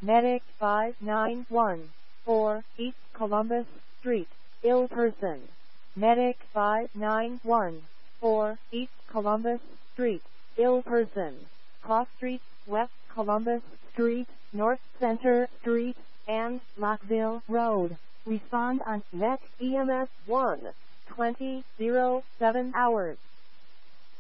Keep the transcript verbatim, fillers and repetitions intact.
Medic five nine one four, East Columbus Street, ill person. Medic five nine one four, East Columbus Street, ill person. Cross Street, West Columbus Street, North Center Street, and Lockville Road. Respond on Net E M S one, twenty oh seven hours.